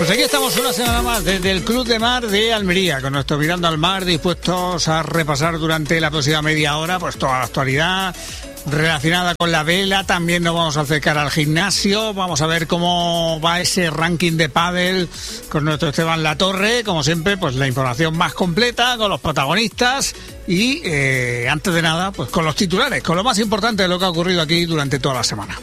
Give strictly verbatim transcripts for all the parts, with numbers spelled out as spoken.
Pues aquí estamos una semana más desde el Club de Mar de Almería, con nuestro Mirando al Mar, dispuestos a repasar durante la próxima media hora pues toda la actualidad relacionada con la vela. También nos vamos a acercar al gimnasio, vamos a ver cómo va ese ranking de pádel con nuestro Esteban Latorre, como siempre, pues la información más completa con los protagonistas y eh, antes de nada, pues con los titulares, con lo más importante de lo que ha ocurrido aquí durante toda la semana.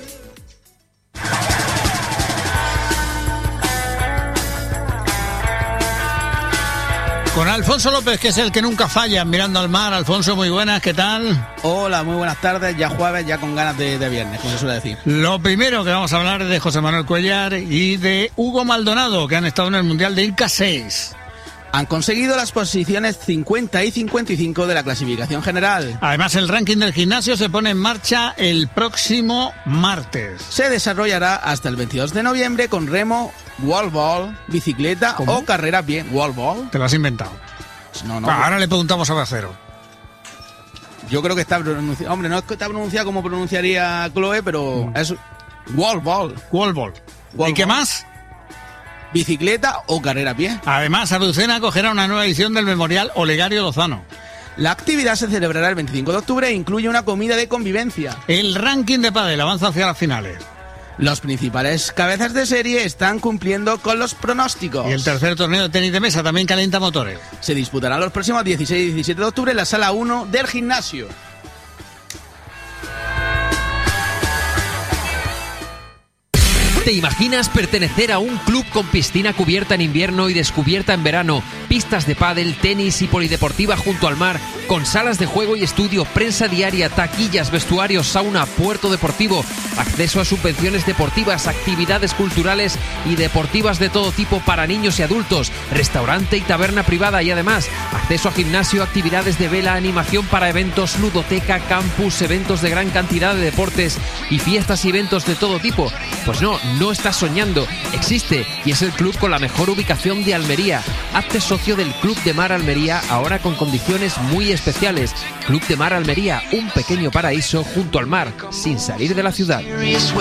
Con Alfonso López, que es el que nunca falla Mirando al Mar. Alfonso, muy buenas, ¿qué tal? Hola, muy buenas tardes, ya jueves, ya con ganas de, de viernes, como se suele decir. Lo primero que vamos a hablar es de José Manuel Cuéllar y de Hugo Maldonado, que han estado en el Mundial de Inca seis. Han conseguido las posiciones cincuenta y cincuenta y cinco de la clasificación general. Además, el ranking del gimnasio se pone en marcha el próximo martes. Se desarrollará hasta el veintidós de noviembre con remo, wallball, bicicleta ¿Cómo? o carrera a pie. ¿Wallball? Te lo has inventado. No, no. Ah, ahora le preguntamos a Bacero. Yo creo que está pronunciado. Hombre, no es que está pronunciado como pronunciaría Chloe, pero Mm. es wallball. Wallball. ¿Y qué más? Bicicleta o carrera a pie. Además, Arucena acogerá una nueva edición del Memorial Olegario Lozano. La actividad se celebrará el veinticinco de octubre e incluye una comida de convivencia. El ranking de pádel avanza hacia las finales. Los principales cabezas de serie están cumpliendo con los pronósticos. Y el tercer torneo de tenis de mesa también calienta motores. Se disputará los próximos dieciséis y diecisiete de octubre en la sala uno del gimnasio. ¿Te imaginas pertenecer a un club con piscina cubierta en invierno y descubierta en verano, pistas de pádel, tenis y polideportiva junto al mar, con salas de juego y estudio, prensa diaria, taquillas, vestuarios, sauna, puerto deportivo, acceso a subvenciones deportivas, actividades culturales y deportivas de todo tipo para niños y adultos, restaurante y taberna privada y además acceso a gimnasio, actividades de vela, animación para eventos, ludoteca, campus, eventos de gran cantidad de deportes y fiestas y eventos de todo tipo? Pues no, no estás soñando, existe y es el club con la mejor ubicación de Almería. Hazte socio del Club de Mar Almería ahora con condiciones muy especiales. Club de Mar Almería, un pequeño paraíso junto al mar, sin salir de la ciudad.